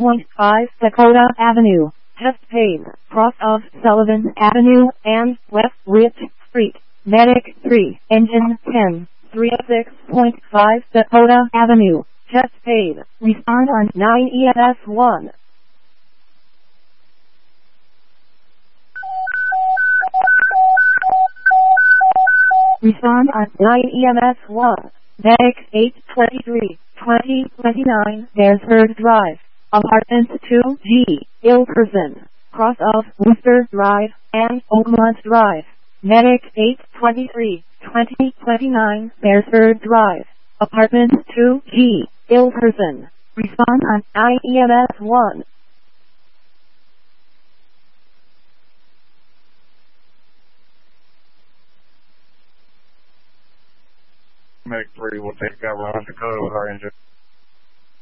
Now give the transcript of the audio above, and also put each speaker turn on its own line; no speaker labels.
8.5 Dakota Avenue, Test Pave, cross of Sullivan Avenue and West Rich Street. Medic 3, Engine 10, 36.5 Dakota Avenue, Test Pave. Respond on 9 EMS 1. Respond on 9 EMS 1. Medic 823, 2029, Beresford Drive, Apartment 2G, Ilkerson, cross of Worcester Drive and Oakmont Drive. Medic 823, 2029, Beresford Drive, Apartment 2G, Ilkerson. Respond on 9 EMS 1.
Medic 3 will take cover on Dakota with our engine.